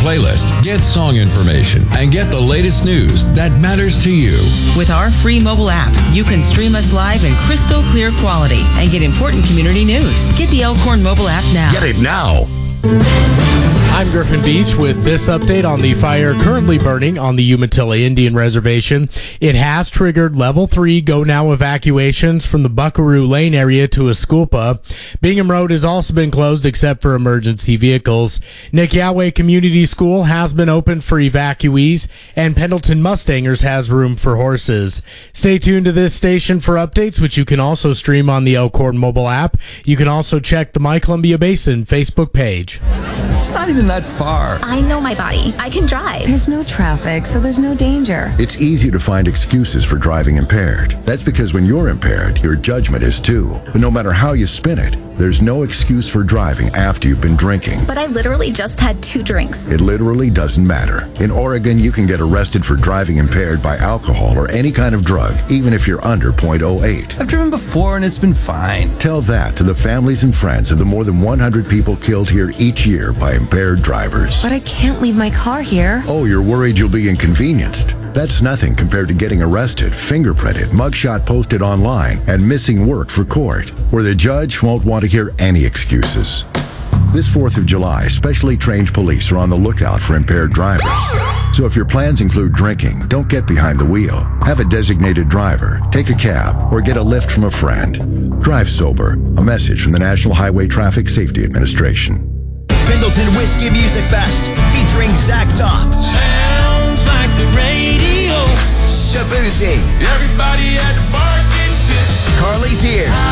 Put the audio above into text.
playlist, get song information, and get the latest news that matters to you. With our free mobile app, you can stream us live in crystal clear quality and get important community news. Get the Elkhorn mobile app now. Get it now. I'm Griffin Beach with this update on the fire currently burning on the Umatilla Indian Reservation. It has triggered level 3 go now evacuations from the Buckaroo Lane area to Esculpa. Bingham Road has also been closed except for emergency vehicles. Nick Yahweh Community School has been opened for evacuees, and Pendleton Mustangers has room for horses. Stay tuned to this station for updates, which you can also stream on the Elkhorn mobile app. You can also check the My Columbia Basin Facebook page. It's not even that far. I know my body. I can drive. There's no traffic, so there's no danger. It's easy to find excuses for driving impaired. That's because when you're impaired, your judgment is too. But no matter how you spin it, there's no excuse for driving after you've been drinking. But I literally just had 2 drinks. It literally doesn't matter. In Oregon, you can get arrested for driving impaired by alcohol or any kind of drug, even if you're under .08. I've driven before and it's been fine. Tell that to the families and friends of the more than 100 people killed here each year by impaired drivers. But I can't leave my car here. Oh, you're worried you'll be inconvenienced? That's nothing compared to getting arrested, fingerprinted, mugshot posted online, and missing work for court, where the judge won't want to hear any excuses. This 4th of July, specially trained police are on the lookout for impaired drivers. So if your plans include drinking, don't get behind the wheel. Have a designated driver, take a cab, or get a lift from a friend. Drive sober. A message from the National Highway Traffic Safety Administration. Pendleton Whiskey Music Fest featuring Zach Top. Sounds like the radio. Shabuzi. Everybody at the bar getting tips. Carly Pierce.